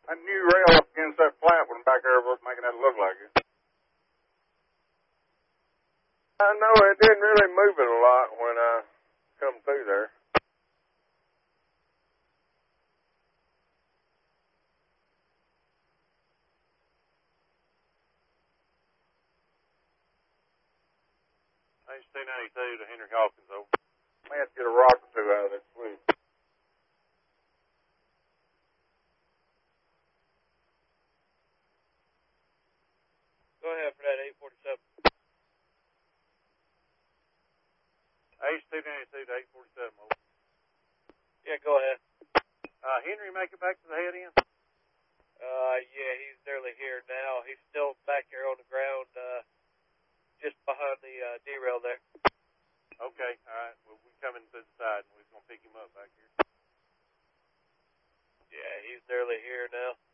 That new rail up against that platform back there was making that look like it. I know it didn't really move it a lot when I come through there. H292 to Henry Hawkins, over. May have to get a rock or two out of that sweep. Go ahead for that 847. H292 to 847, over. Yeah, go ahead. Henry, make it back to the head end? Yeah, he's nearly here now. He's still back here on the ground, just behind the derail there. Okay, all right. Well, we're coming to the side, and we're going to pick him up back here. Yeah, he's nearly here now.